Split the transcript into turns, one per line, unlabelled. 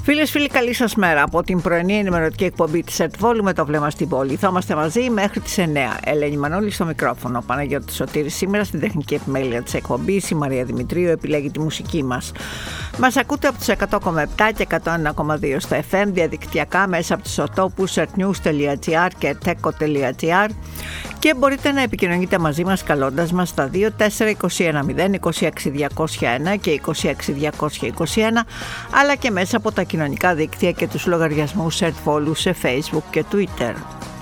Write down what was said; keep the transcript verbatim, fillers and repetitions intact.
Φίλες, φίλοι, καλή σας μέρα από την πρωινή ενημερωτική εκπομπή της ΕΡΤ Βόλου με το βλέμμα στην πόλη. Θα είμαστε μαζί μέχρι τις εννιά. Ελένη Μανώλη στο μικρόφωνο, Παναγιώτης Σωτήρης σήμερα στην τεχνική επιμέλεια της εκπομπής. Η Μαρία Δημητρίου επιλέγει τη μουσική μας. Μας ακούτε από τους εκατό κόμμα επτά και εκατό ένα κόμμα δύο στα εφ εμ, διαδικτυακά μέσα από τους οτόπους ερτnews τελεία τζι άρ και ερτέκο τελεία τζι άρ και μπορείτε να επικοινωνείτε μαζί μας καλώντας μας στα δύο τέσσερα είκοσι ένα μηδέν είκοσι έξι διακόσια ένα και είκοσι έξι διακόσια είκοσι ένα, αλλά και μέσα από τα κοινωνικά δίκτυα και τους λογαριασμούς ΕΡΤ Βόλου σε Facebook και Twitter.